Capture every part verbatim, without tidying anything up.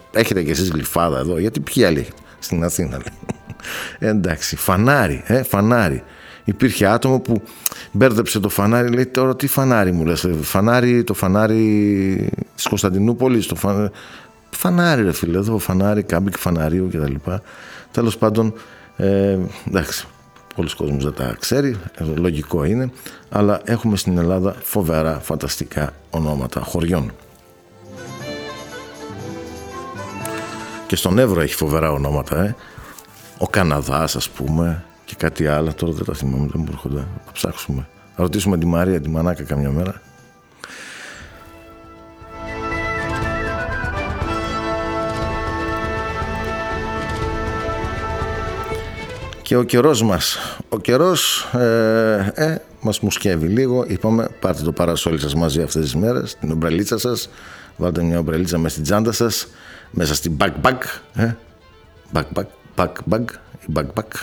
έχετε κι εσείς γλυφάδα εδώ? Γιατί ποιοι άλλοι έχετε στην Αθήνα, λέει. Εντάξει, φανάρι, ε, φανάρι. Υπήρχε άτομο που μπέρδεψε το φανάρι, λέει, τώρα τι φανάρι μου λες? Φανάρι, το φανάρι της Κωνσταντινούπολης, το φανάρι, φανάρι ρε φίλε, εδώ φανάρι, κάμπικ φαναρίου κτλ. Τέλος πάντων, ε, εντάξει, πολλοί κόσμος δεν τα ξέρει, λογικό είναι, αλλά έχουμε στην Ελλάδα φοβερά, φανταστικά ονόματα χωριών. Και στον Εύρο έχει φοβερά ονόματα, ε. Ο Καναδάς, ας πούμε, και κάτι άλλο, τώρα δεν τα θυμάμαι, δεν μου έρχονται, θα ψάξουμε. Θα ρωτήσουμε τη Μαρία, τη Μανάκα καμιά μέρα. Και ο καιρός μας, ο καιρός ε, ε, μας μουσκεύει λίγο. Είπαμε, πάρτε το παρασόλι σας μαζί αυτές τις μέρες, την ομπρελίτσα σας, βάλτε μια ομπρελίτσα μέσα στην τσάντα σας, μέσα στην backpack, ε, backpack, backpack, backpack,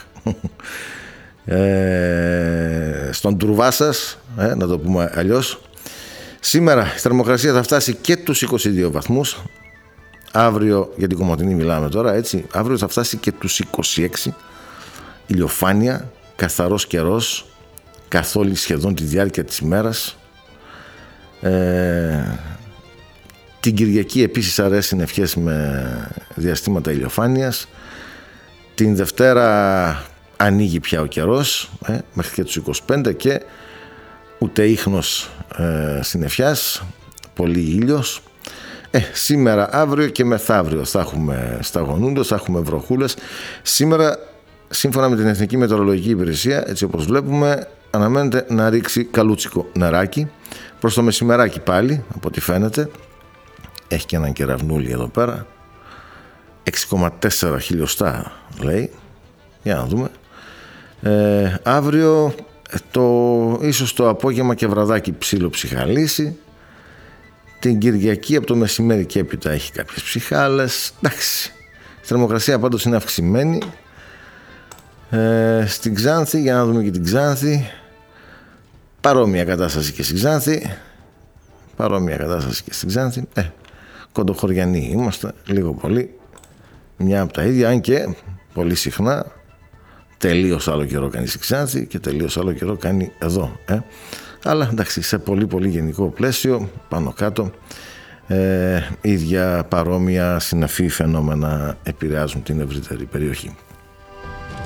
ε, στον τουρβά σας, ε, να το πούμε αλλιώς. Σήμερα η θερμοκρασία θα φτάσει και τους είκοσι δύο βαθμούς. Αύριο, για την Κομοτηνή μιλάμε τώρα, έτσι, αύριο θα φτάσει και τους είκοσι έξι. Ηλιοφάνεια, καθαρός καιρός καθ' όλη σχεδόν τη διάρκεια της ημέρας. Ε, την Κυριακή επίσης αρέσει ευχές με διαστήματα ηλιοφάνειας. Την Δευτέρα ανοίγει πια ο καιρός, ε, μέχρι και τους είκοσι πέντε και ούτε ίχνος ε, συννεφιάς, πολύ ήλιος. Ε, σήμερα, αύριο και μεθαύριο θα έχουμε σταγονούντος, θα έχουμε βροχούλες. Σήμερα, σύμφωνα με την Εθνική Μετεωρολογική Υπηρεσία, έτσι όπως βλέπουμε, αναμένεται να ρίξει καλούτσικο νεράκι προς το μεσημεράκι πάλι, από ό,τι φαίνεται. Έχει και έναν κεραυνούλι εδώ πέρα, έξι κόμμα τέσσερα χιλιοστά λέει. Για να δούμε. Ε, αύριο το, ίσως το απόγευμα και βραδάκι ψήλο ψυχαλίσει. Την Κυριακή από το μεσημέρι και έπειτα έχει κάποιες ψυχάλες. Εντάξει, η θερμοκρασία πάντως είναι αυξημένη. Ε, στην Ξάνθη, για να δούμε και την Ξάνθη, παρόμοια κατάσταση και στην Ξάνθη, παρόμοια κατάσταση και στην Ξάνθη. Ε, κοντοχωριανοί είμαστε, λίγο πολύ μια από τα ίδια, αν και πολύ συχνά τελείως άλλο καιρό κάνει στην Ξάνθη και τελείως άλλο καιρό κάνει εδώ, ε. Αλλά εντάξει, σε πολύ πολύ γενικό πλαίσιο, πάνω κάτω, ε, ίδια παρόμοια συναφή φαινόμενα επηρεάζουν την ευρύτερη περιοχή.